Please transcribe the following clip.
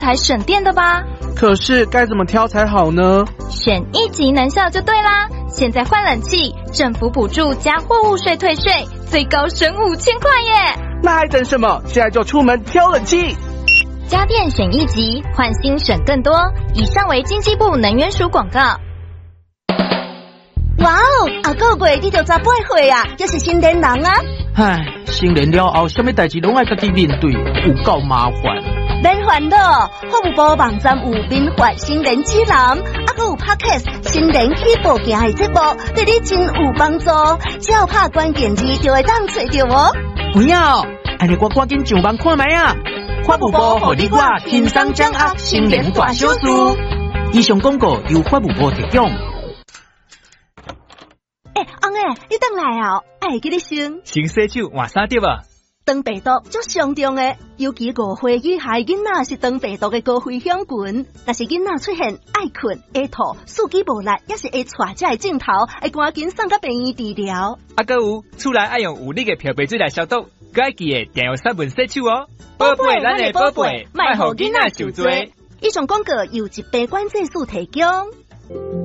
才省电的吧？ 可是该怎么挑才好呢？ 选1级能效就对啦！现在换冷气，政府补助加货物税退税，最高省5000块耶！ 那还等什么？现在就出门挑冷气！ 家电选1级，换新省更多。以上为经济部能源署广告。 哇哦，啊个月你就18岁啊，就是新年人啊！ 唉，成年了后，什么代志拢爱家己面对，有够麻烦。 免烦恼，法务部网站有民法新年指南，还有 Podcast 新年起步行的节目，对你真有帮助。只要拍关键字就会当找到哦。 有影哦，安尼我赶紧上网看卖啊！法务部互你我轻松掌握新年大小事。以上广告由法务部提供。 翁诶，你等来哦，爱记你先。 先洗手换衫对吧？ 肠病毒足上重的，尤其5岁以下囡仔是肠病毒的高危险群。若是囡仔出现爱困、会吐、四肢无力，也是会带这个镜头，会赶紧送到病院治疗。 还有，厝内爱用有力的漂白水来消毒，该记得定用3分洗手哦。宝贝，咱的宝贝，莫互囡仔受罪。 以上广告由疾病管制署提供。